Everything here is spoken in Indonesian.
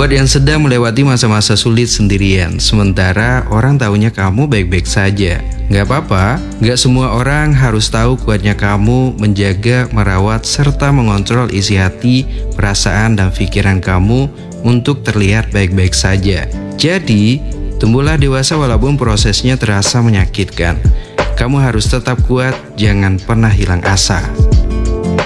Buat yang sedang melewati masa-masa sulit sendirian, sementara orang taunya kamu baik-baik saja. Gak apa-apa, gak semua orang harus tahu kuatnya kamu menjaga, merawat, serta mengontrol isi hati, perasaan, dan pikiran kamu untuk terlihat baik-baik saja. Jadi, tumbuhlah dewasa walaupun prosesnya terasa menyakitkan. Kamu harus tetap kuat, jangan pernah hilang asa.